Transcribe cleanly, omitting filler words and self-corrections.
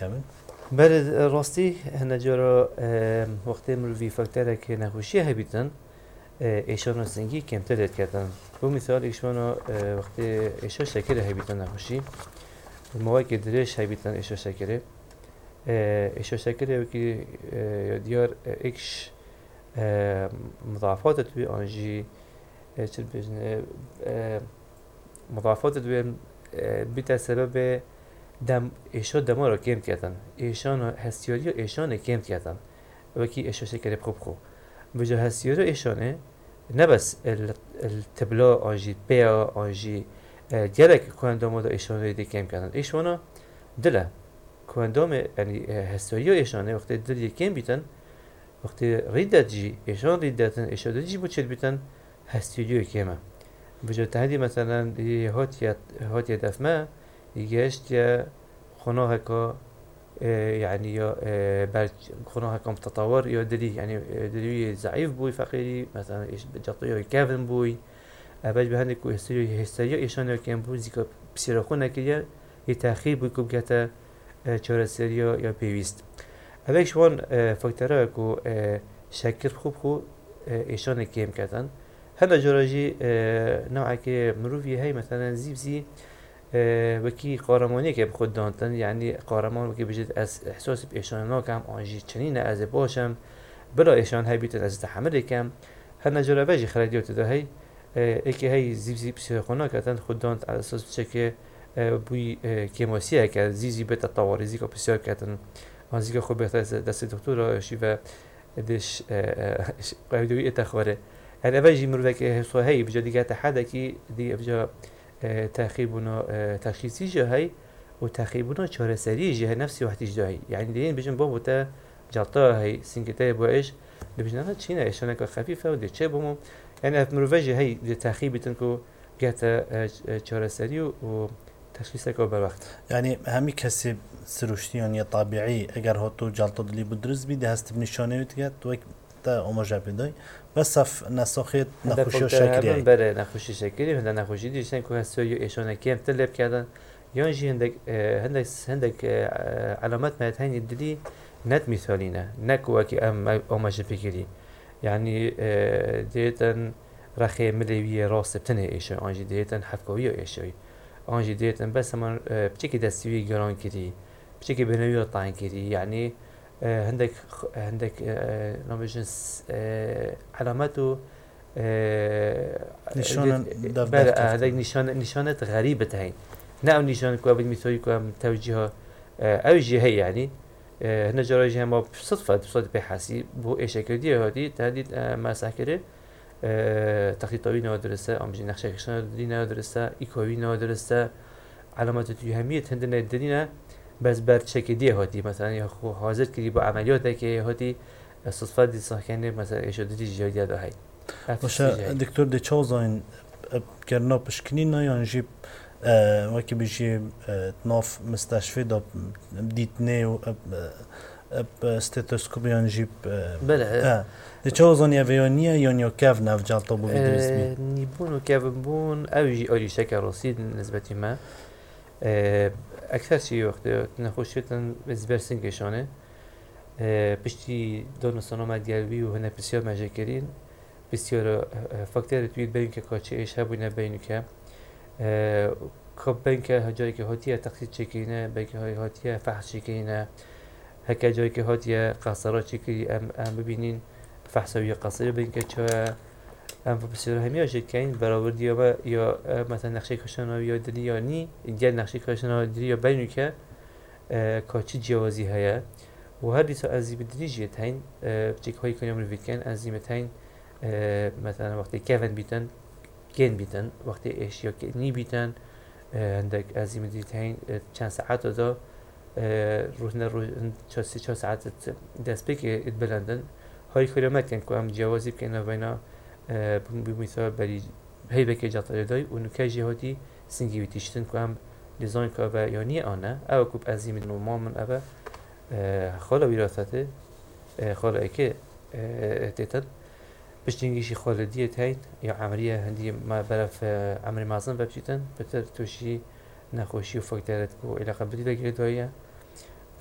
كامل بله راستی هنجارا وقتی مروی فاکتور که نخوشی هبیتن ایشان سنگی کمتر داد کردن بو مثال ایشانا وقتی ایشان شکر هبیتن نخوشی موقعی که درش هبیتن ایشان شکره ایشان شکره وکی دیار اکش مضاعفات توی آنجی چه بجنه مضاعفات توی بیت سبب دم ایشان دما را کم کردن ایشان هستیاری و ایشان کم کردن وکی ایشان شکره خوب بجا هستیاری ایشانه نه بس التبلا آنجی بیا آنجی گرک کندام دا ایشانه دی کم کردن ایشانا دله کندام یعنی هستیاری ایشانه وقتی دلی کم بیتن وقتی ریدت جی ایشان ریدتن ایشان جی بچه بیتن هستیاری کمه بجا تهدی مثلا هات دفمه يجيشت يا خناها كا يعني يا بر خناها كا متطور يا دلي يعني دلي ضعيف بوي فقيري مثلا إيش بجطيه كافن بوي أبج بهندك هستيريا إيشان كان بوي زيك بسيرخونا كيا يتأخير بوي كوب جتا شارسيريا يا بيويست أبج شوان فاكتورا كو شكل خوب خو إيشان كيم كاتن هذا جراجي نوعا كي مروفي هاي مثلا زيبزي وکی قهرمانی که بخود دانتن یعنی قهرمان که بجد از احساس ایشان ناکم آنجی چنین از باشم بلا ایشان های بیتن از تحمل کم هر نجار وجه خردیات ده هی اکی هی زیب سیخونا کردن خود دانت على اساس بچه که بوی کیماسیه کرد زیزی بیت تواریزی که بسیار کردن آنزی که خوب بهتر دست دکتر راشی و دش قیدوی اتخاره هر وجه مروه که حسوا هی بجا دیگه تحده کی دیگه بجا تأخيبنا تشخيصي جهاي وتأخيبنا شهرسري جه نفسي واحد جهاي يعني دين بيجن بابو تا جلطة هاي سنكتاي بوإيش بيجن تشينا إيشانا كخفيفة ودي تشابهم يعني أفمروفاجي هاي تأخيب تنكو جاتا شهرسري وتشخيصك بالوقت يعني همي كسب سروشتيان يا طبيعي اگر هاتو جلطة دلي بدرز بي ده هست بنشانه وتجات وك تا أماجع بداي بس اف نساخيت نخوشي شكري بله نخوشي شكري هنده نخوشي ديشتن که هستوی ایشان کم تلب کردن یانجی هندک علامات مهت هنی دلی نت مثالینه نکو که آماج فکری یعنی دیتن رخی ملیوی راست بتنه ایشان آنجی دیتن حفکاوی ایشان آنجی دیتن بس من بچه دستوی گران کردی بچه بنوی طعن کردی یعنی هندك نمجن علاماته نشان هذا نشانات غريبة هاي نعم نشان كوابد مثالي كوام توجيه أوجه هي يعني هنا جراجها ما بصدفة بحاسي بو إيش كردي هادي تهديد ما ساكره تخطيطي نادرسة أم جن نقشة كشنا نادرسة إيكوي نادرسة علامات تجهمية هندنا الدنيا بس بر شکلی هاتی مثلا یا خو حاضر کردی با عملیاتی که هاتی صدفه دی ساکنه مثلا اشادی جدید ده هاي باشه دکتر ده چازاین کرنا پشکنی نه یا جیب وکی بيجي تناف مستشفى دا ديتني و استيتوسكوب ينجيب بله دي چوزان يفيونيا يونيو كاف ناف جالطو بو فيدرسمي نيبون وكافن بون او يجي شكل رصيد نسبة ما اكثر شيء وقت نخوشتن زبرسين كشانه بشتي دون سنوات قلبي وهنا بسيار مجاكرين بسيار فاكتور تويد بين كاتشي ايش هبونا بينو كا كاب بين كهجاي كهاتيه تقصيد شكينا بين كهاتيه فحص شكينا هكا جاي كهاتيه قصرات شكي ام ببينين فحصوية قصيرة بين كاتشا ام بسيار هميا شكين براورد يا مثلا نقشه كشنا يا دنيا ني جل نقشه كشنا دنيا بينو كا كاتشي جوازي هيا وهذه سأزي بدريجيت هين بتيك هاي كانوا من الفيتكان أزيمت هين مثلا وقت كيفن بيتن كين بيتن وقت إيش يا كني بيتن عندك أزيمت هين كان ساعات هذا روحنا شو ساعات دست بيك يتبلندن هاي كانوا ما كان كوام جوازي كنا بينا بمثال بري هاي بك جات الداي ونكاجي هاتي سنجي بتشتن كوام ديزاين كابا يعني أنا أو كوب أزيمت نوما من أبا خاله وراثته خاله اكي تيتن باش تنجيشي خاله ديت هين يا عمليه هندي ما برف عمري معظم ببجيتن بتر توشي نخوشي وفكرت كو الى قبل دي دايه